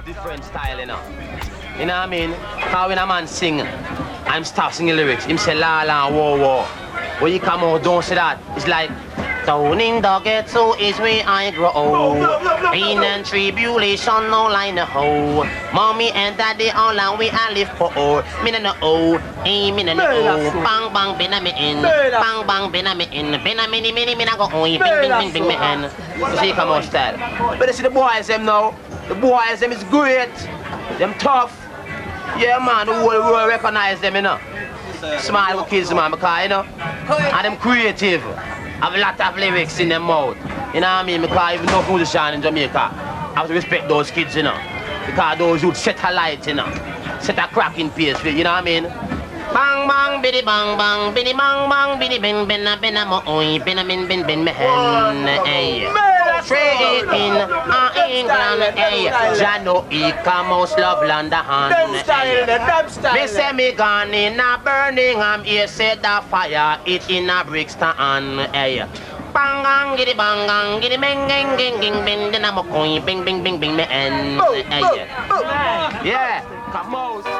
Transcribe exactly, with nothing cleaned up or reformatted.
different style, you know. You know what I mean? Because when a man sing, I'm start singing lyrics. Him say la la, whoa, whoa. When you come out, don't say that. It's like, down in the ghetto is where I grow. Pain and tribulation, no line of hoe. Mommy and daddy all and we all live poor. Me no know, hey, me no know. Bang bang, been a me in. Bang bang, been a me in. Been a mini mini, me no go oi. Bing bing bing bing me hen. You see, come on, style. But you see the boys them now. The boys them is great. Them tough. Yeah, man, the whole world recognize them, you know. Small kids, man, because, you know, and them creative. Have a lot of lyrics in their mouth. You know what I mean? Because even no musician in Jamaica, I have to respect those kids, you know. Because those who set a light, you know. Set a cracking pace, you know what I mean? Bang bang biddy bang bang biddy bang bang biddy bin bin a bin a mo oi bin a bin bin bin me hen hey. Straight in uh, England hey. Jano Ika most love London hey. Me say me gone in a Birmingham, here set the fire it in a Brixton hey. Bang bang giddy bang bang giddy bang bang bang bang bang bin a mo oi bing bing bing bing me hen hey. Yeah, come on.